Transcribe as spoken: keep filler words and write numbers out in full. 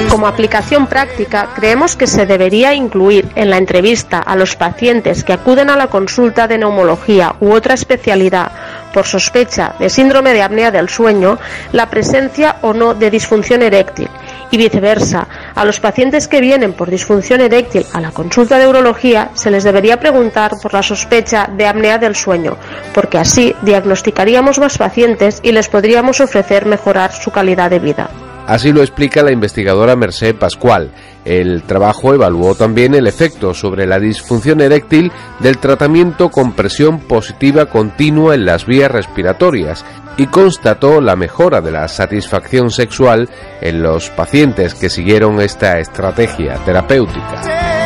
Como aplicación práctica, creemos que se debería incluir en la entrevista a los pacientes que acuden a la consulta de neumología u otra especialidad por sospecha de síndrome de apnea del sueño la presencia o no de disfunción eréctil, y viceversa, a los pacientes que vienen por disfunción eréctil a la consulta de urología se les debería preguntar por la sospecha de apnea del sueño, porque así diagnosticaríamos más pacientes y les podríamos ofrecer mejorar su calidad de vida. Así lo explica la investigadora Mercè Pascual. El trabajo evaluó también el efecto sobre la disfunción eréctil del tratamiento con presión positiva continua en las vías respiratorias y constató la mejora de la satisfacción sexual en los pacientes que siguieron esta estrategia terapéutica.